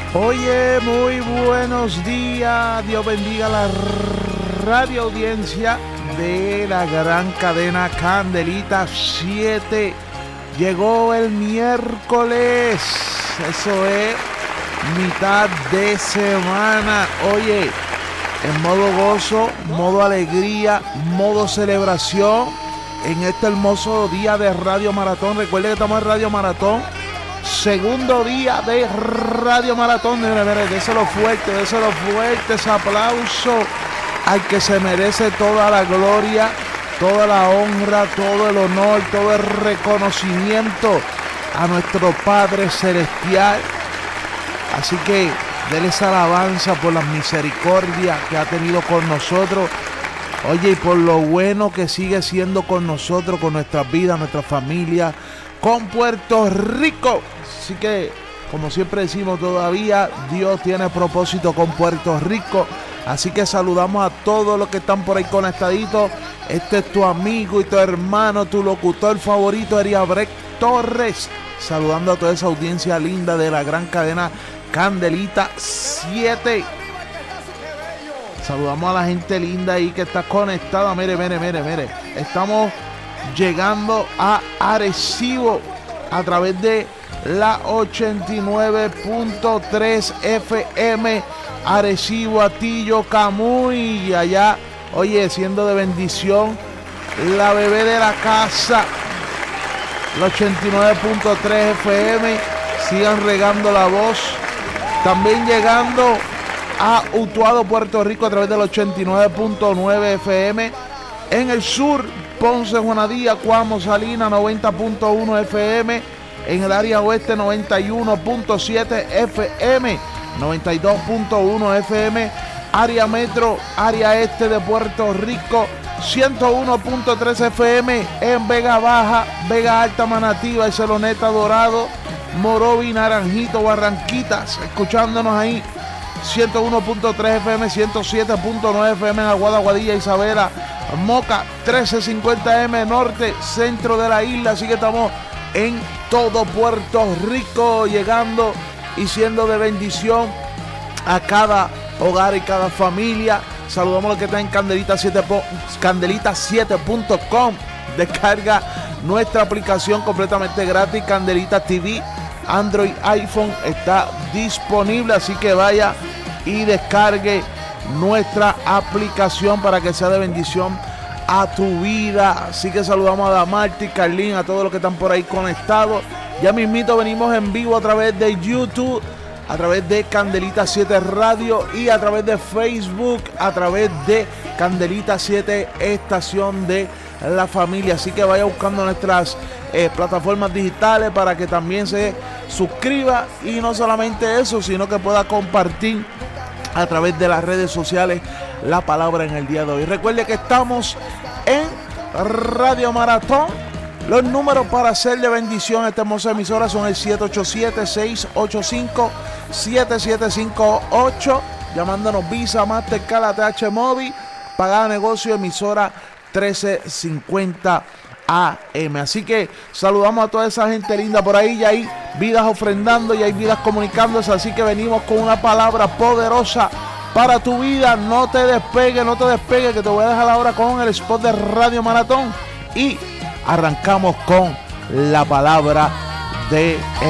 Oye, muy buenos días. Dios bendiga la radio audiencia de la gran cadena Candelita 7. Llegó el miércoles. Eso es mitad de semana. Oye, en modo gozo, modo alegría, modo celebración en este hermoso día de Radio Maratón. Recuerde que estamos en Radio Maratón. Segundo día de Radio Maratón. Déselo fuerte ese aplauso al que se merece toda la gloria, toda la honra, todo el honor, todo el reconocimiento a nuestro Padre Celestial. Así que déle esa alabanza por las misericordias que ha tenido con nosotros. Oye, y por lo bueno que sigue siendo con nosotros, con nuestras vidas, nuestra familia, con Puerto Rico. Así que, como siempre decimos, todavía Dios tiene propósito con Puerto Rico. Así que saludamos a todos los que están por ahí conectaditos. Este es tu amigo y tu hermano, tu locutor favorito, Eriabrek Torres. Saludando a toda esa audiencia linda de la gran cadena Candelita 7. Saludamos a la gente linda ahí que está conectada. Mire. Estamos llegando a Arecibo a través de la 89.3 FM. Arecibo, Atillo, Camuy. Y allá, oye, siendo de bendición la bebé de la casa, la 89.3 FM. Sigan regando la voz. También llegando a Utuado, Puerto Rico, a través del 89.9 FM. En el sur, Ponce, Juanadía, Cuamo, Salinas, 90.1 FM. En el área oeste, 91.7 FM. 92.1 FM. Área metro, área este de Puerto Rico, 101.3 FM. En Vega Baja, Vega Alta, Manatí, Barceloneta, Dorado, Morovi, Naranjito, Barranquitas, escuchándonos ahí. 101.3 FM, 107.9 FM en Aguada, Guadilla, Isabela, Moca, 1350M norte, centro de la isla. Así que estamos en todo Puerto Rico, llegando y siendo de bendición a cada hogar y cada familia. Saludamos a los que están en Candelita7.com. Descarga nuestra aplicación completamente gratis, Candelita TV. Android, iPhone está disponible, así que vaya y descargue nuestra aplicación para que sea de bendición a tu vida. Así que saludamos a Damarti, Carlín, a todos los que están por ahí conectados. Ya mismito venimos en vivo a través de YouTube, a través de Candelita 7 Radio y a través de Facebook, a través de Candelita 7 Estación de la Familia. Así que vaya buscando nuestras plataformas digitales para que también se suscriba, y no solamente eso, sino que pueda compartir a través de las redes sociales la palabra en el día de hoy. Recuerde que estamos en Radio Maratón. Los números para ser de bendición a esta hermosa emisora son el 787-685-7758, llamándonos Visa, Mastercard, ATH Móvil, pagada negocio, emisora 1350 AM. Así que saludamos a toda esa gente linda por ahí. Ya hay vidas ofrendando, y hay vidas comunicándose. Así que venimos con una palabra poderosa para tu vida. No te despegues, que te voy a dejar ahora con el spot de Radio Maratón y arrancamos con la palabra de